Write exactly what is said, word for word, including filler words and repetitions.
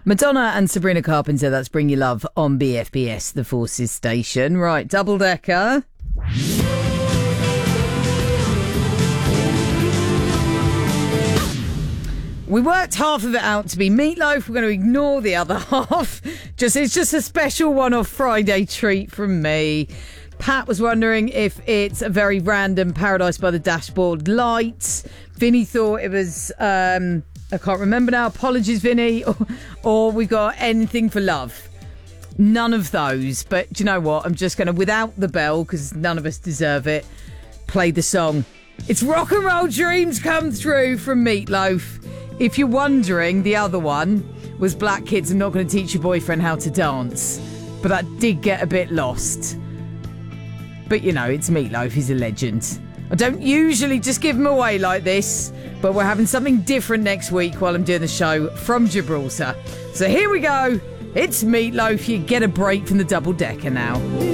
Madonna and Sabrina Carpenter, that's Bring Your Love on B F B S, the Forces station. Right, double decker. We worked half of it out to be Meatloaf. We're going to ignore the other half. Just It's just a special one-off Friday treat from me. Pat was wondering if it's a very random Paradise by the Dashboard Lights. Vinny thought it was... Um, I can't remember now. Apologies, Vinny. Or, or we've got Anything for Love. None of those. But do you know what? I'm just going to, without the bell, because none of us deserve it, play the song. It's Rock and Roll Dreams Come True from Meatloaf. If you're wondering, the other one was Black Kids I'm Not Going to Teach Your Boyfriend How to Dance. But that did get a bit lost. But, you know, it's Meatloaf. He's a legend. I don't usually just give him away like this, but we're having something different next week while I'm doing the show from Gibraltar. So here we go. It's Meatloaf. You get a break from the double decker now.